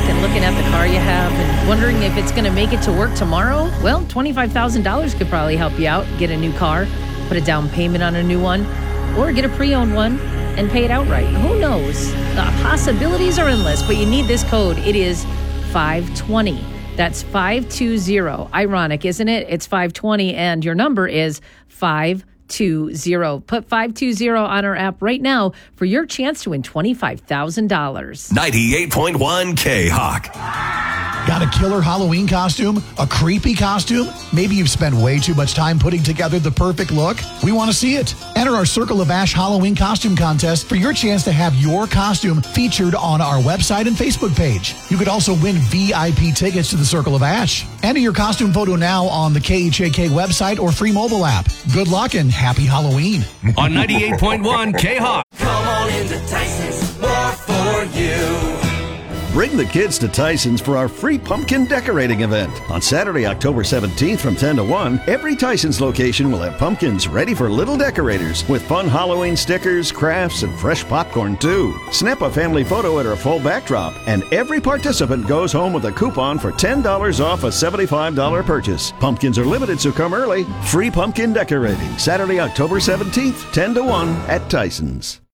and looking at the car you have and wondering if it's going to make it to work tomorrow? Well, $25,000 could probably help you out. Get a new car, put a down payment on a new one, or get a pre-owned one and pay it outright. Who knows? The possibilities are endless, but you need this code. It is 520. That's 520. Ironic, isn't it? It's 520, and your number is 520. Put 520 on our app right now for your chance to win $25,000. 98.1 K-Hawk. Got a killer Halloween costume? A creepy costume? Maybe you've spent way too much time putting together the perfect look? We want to see it. Enter our Circle of Ash Halloween costume contest for your chance to have your costume featured on our website and Facebook page. You could also win VIP tickets to the Circle of Ash. Enter your costume photo now on the KHAK website or free mobile app. Good luck and happy Halloween. On 98.1 K-Hawk. Come on into Tyson's, more for you. Bring the kids to Tyson's for our free pumpkin decorating event. On Saturday, October 17th from 10 to 1, every Tyson's location will have pumpkins ready for little decorators with fun Halloween stickers, crafts, and fresh popcorn too. Snap a family photo at our full backdrop, and every participant goes home with a coupon for $10 off a $75 purchase. Pumpkins are limited, so come early. Free pumpkin decorating, Saturday, October 17th, 10 to 1 at Tyson's.